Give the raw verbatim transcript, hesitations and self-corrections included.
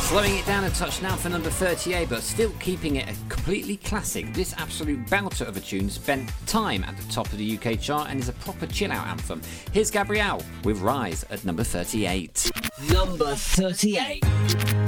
Slowing it down a touch now for number thirty-eight, but still keeping it a completely classic. This absolute belter of a tune spent time at the top of the U K chart and is a proper chill-out anthem. Here's Gabrielle with Rise at number thirty-eight. Number thirty-eight.